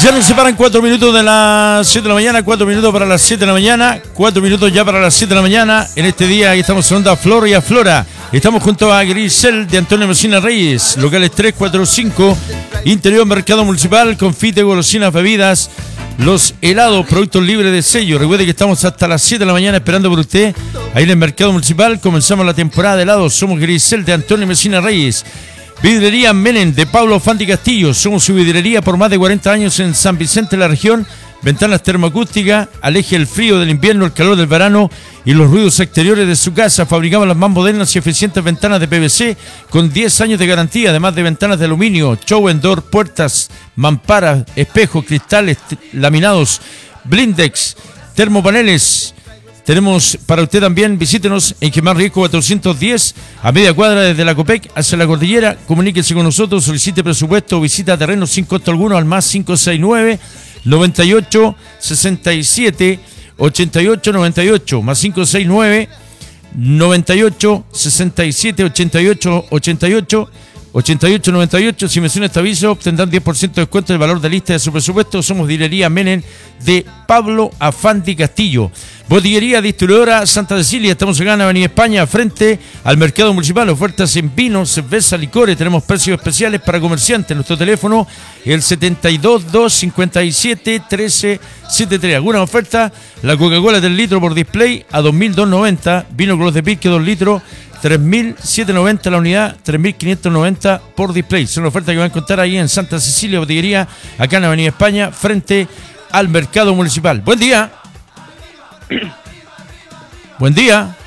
Ya nos separan 4 minutos de las 7 de la mañana, 4 minutos para las 7 de la mañana, 4 minutos ya para las 7 de la mañana. En este día estamos en Onda Flor y Aflora. Estamos junto a Grisel de Antonio Messina Reyes, locales 345, interior mercado municipal, confite, golosinas, bebidas, los helados, productos libres de sello. Recuerde que estamos hasta las 7 de la mañana esperando por usted. Ahí en el mercado municipal comenzamos la temporada de helados. Somos Grisel de Antonio Messina Reyes. Vidrería Menem de Pablo Fanti Castillo. Somos su vidrería por más de 40 años en San Vicente, la región. Ventanas termoacústicas, aleje el frío del invierno, el calor del verano y los ruidos exteriores de su casa. Fabricamos las más modernas y eficientes ventanas de PVC con 10 años de garantía, además de ventanas de aluminio, show and door, puertas, mamparas, espejos, cristales, laminados, blindex, termopaneles. Tenemos para usted también, visítenos en Gemar Riesco 410, a media cuadra desde la Copec hacia la cordillera. Comuníquese con nosotros, solicite presupuesto o visita terrenos sin costo alguno al más 569 98 67 88 98, más 569 98 67 88 88 88 98. Si menciona este aviso, obtendrán 10% de descuento del valor de lista de su presupuesto. Somos Vidrería Menem de Pablo Afanti Castillo. Botillería Distribuidora Santa Cecilia. Estamos acá en Avenida España, frente al mercado municipal. Ofertas en vino, cerveza, licores. Tenemos precios especiales para comerciantes. Nuestro teléfono el 72 257 1373. ¿Alguna oferta? La Coca-Cola del litro por display a 2.290. Vino Clos de Pique 2 litros. 3.790 la unidad, 3.590 por display. Son ofertas que van a encontrar ahí en Santa Cecilia, botillería, acá en Avenida España, frente al mercado municipal. Buen día. Buen día.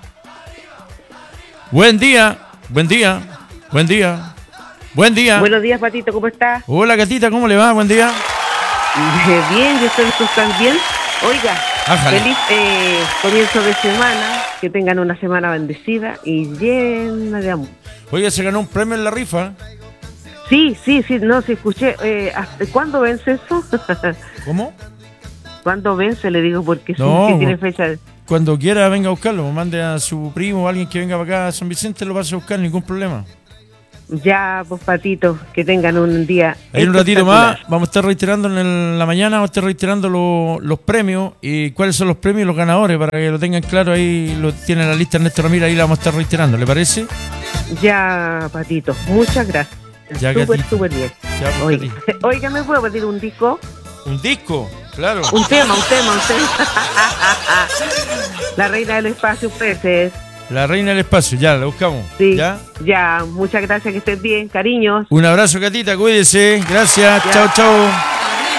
Buen día. Buen día. Buen día. Buen día. Buenos días, Patito, ¿cómo estás? Hola, Catita, ¿cómo le va? Buen día. Bien, yo espero que están bien. Oiga, Ájale. feliz comienzo de semana, que tengan una semana bendecida y llena de amor. Oiga, se ganó un premio en la rifa. Sí, no, se escuché. ¿Hasta cuándo vence eso? ¿Cómo? ¿Cuándo vence? Le digo, porque No, sí, que tiene fecha. Cuando quiera venga a buscarlo, mande a su primo o alguien que venga para acá a San Vicente, lo pase a buscar, ningún problema. Ya, pues, Patito, que tengan un día. Hay un ratito más, vamos a estar reiterando en la mañana, vamos a estar reiterando los premios y cuáles son los premios y los ganadores, para que lo tengan claro. Ahí lo tiene la lista Ernesto Ramírez, ahí la vamos a estar reiterando, ¿le parece? Ya, Patito, muchas gracias. Ya, súper bien. Ya, Oiga, ¿me puedo pedir un disco? ¿Un disco? Claro. Un tema. La reina del espacio, Peces. La reina del espacio, ya, la buscamos. Sí, ya, muchas gracias, que estés bien, cariños. Un abrazo, Catita, cuídese, gracias, Ya. chao.